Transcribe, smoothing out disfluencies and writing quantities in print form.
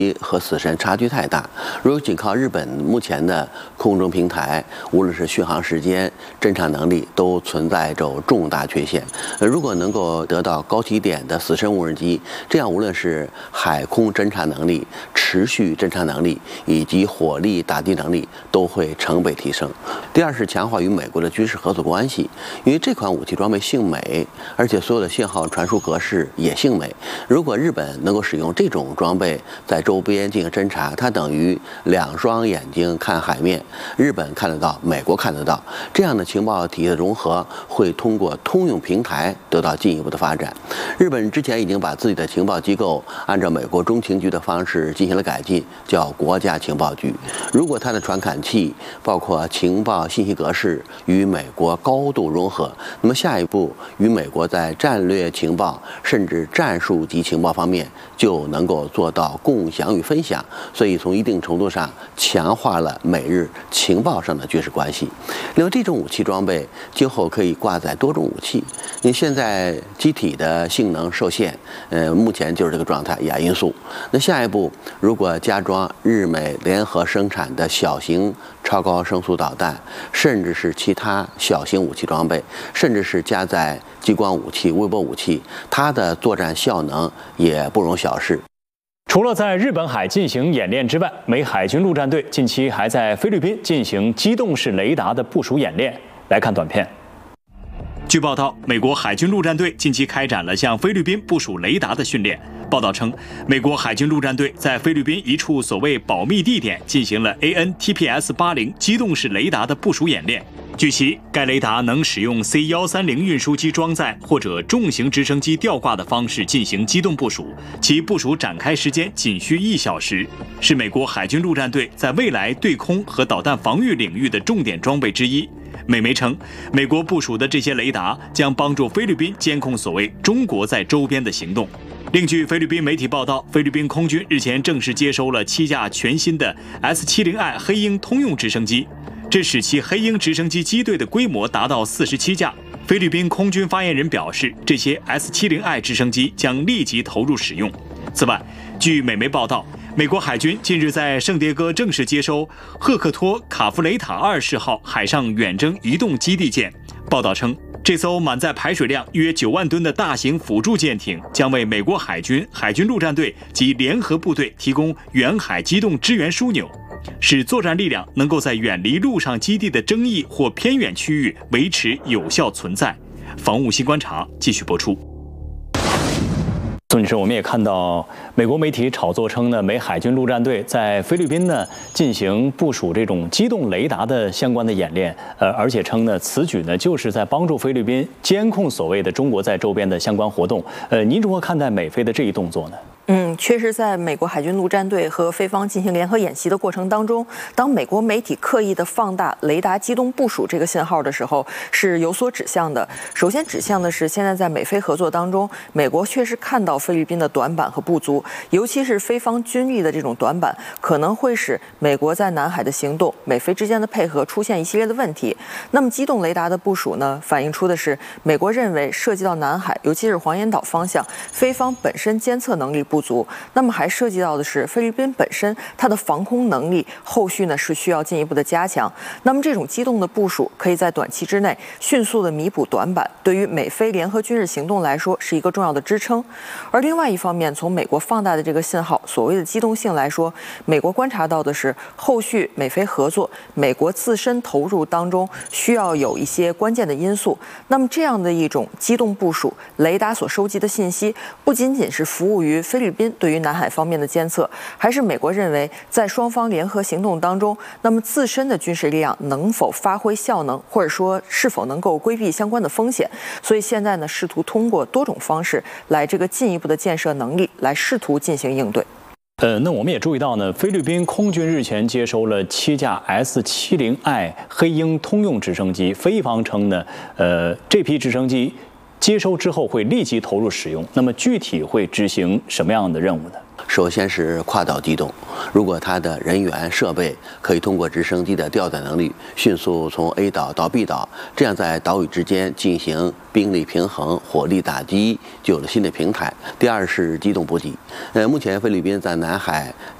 和死神差距太大。如果仅靠日本目前的空中平台，无论是续航时间、侦察能力，都存在着重大缺陷。如果能够得到高起点的死神无人机，这样无论是海空侦察能力、持续侦察能力以及火力打击能力都会成倍提升。第二是强化与美国的军事合作关系，因为这款武器装备姓美，而且所有的信号传输格式也姓美。如果日本能够使用这种装备在周边进行侦察，它等于两双眼睛看海面，日本看得到，美国看得到，这样的情报体系的融合会通过通用平台得到进一步的发展。日本之前已经把自己的情报机构按照美国中情局的方式进行了改进，叫国家情报局。如果它的传感器包括情报信息格式与美国高度融合，那么下一步与美国在战略情报甚至战术级情报方面就能够做到共享与分享，所以从一定程度上强化了美日情报上的军事关系。另外，这种武器装备今后可以挂载多种武器，因为现在机体的性能受限，目前就是这个状态，亚因素。那下一步，如果加装日美联合生产的小型超高声速导弹，甚至是其他小型武器装备，甚至是加载激光武器、微波武器，它的作战效能也不容小视。 除了在日本海进行演练之外，美海军陆战队近期还在菲律宾进行机动式雷达的部署演练。来看短片。据报道，美国海军陆战队近期开展了向菲律宾部署雷达的训练。报道称，美国海军陆战队在菲律宾一处所谓保密地点进行了 AN/TPS-80机动式雷达的部署演练。据悉，该雷达能使用 C-130运输机装载或者重型直升机吊挂的方式进行机动部署，其部署展开时间仅需1小时，是美国海军陆战队在未来对空和导弹防御领域的重点装备之一。美媒称，美国部署的这些雷达将帮助菲律宾监控所谓中国在周边的行动。另据菲律宾媒体报道，菲律宾空军日前正式接收了7架全新的 S-70I 黑鹰通用直升机，这使其黑鹰直升机机队的规模达到47架。菲律宾空军发言人表示，这些 S-70I 直升机将立即投入使用。此外，据美媒报道，美国海军近日在圣迭戈正式接收赫克托·卡弗雷塔2世号海上远征移动基地舰。报道称，这艘满载排水量约9万吨的大型辅助舰艇将为美国海军、海军陆战队及联合部队提供远海机动支援枢纽，使作战力量能够在远离陆上基地的争议或偏远区域维持有效存在。防务新观察继续播出。宋女士，我们也看到美国媒体炒作称呢，美海军陆战队在菲律宾呢进行部署这种机动雷达的相关的演练，而且称呢此举呢就是在帮助菲律宾监控所谓的中国在周边的相关活动。您如何看待美菲的这一动作呢？ 确实，在美国海军陆战队和菲方进行联合演习的过程当中，当美国媒体刻意的放大雷达机动部署这个信号的时候，是有所指向的。首先指向的是，现在在美菲合作当中，美国确实看到菲律宾的短板和不足，尤其是菲方军力的这种短板，可能会使美国在南海的行动、美菲之间的配合出现一系列的问题。那么，机动雷达的部署呢，反映出的是美国认为涉及到南海，尤其是黄岩岛方向，菲方本身监测能力不足。那么还涉及到的是菲律宾本身它的防空能力，后续呢是需要进一步的加强。那么这种机动的部署可以在短期之内迅速的弥补短板，对于美菲联合军事行动来说是一个重要的支撑。而另外一方面，从美国放大的这个信号，所谓的机动性来说，美国观察到的是后续美菲合作，美国自身投入当中需要有一些关键的因素。那么这样的一种机动部署，雷达所收集的信息不仅仅是服务于菲律宾对于南海方面的监测，还是美国认为在双方联合行动当中，那么自身的军事力量能否发挥效能，或者说是否能够规避相关的风险。所以现在呢，试图通过多种方式来这个进一步的建设能力，来试图进行应对。 那我们也注意到呢，菲律宾空军日前接收了7架 S-70I 黑鹰通用直升机，菲方称呢，这批直升机接收之后会立即投入使用。那么具体会执行什么样的任务呢？ 首先是跨岛机动，如果它的人员设备可以通过直升机的吊载能力，迅速从 A 岛到 B 岛，这样在岛屿之间进行兵力平衡、火力打击，就有了新的平台。第二是机动补给，目前菲律宾在南海